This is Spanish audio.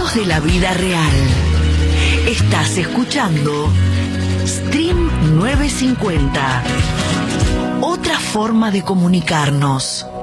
Sonidos de la vida real. Estás escuchando Stream 950. Otra forma de comunicarnos.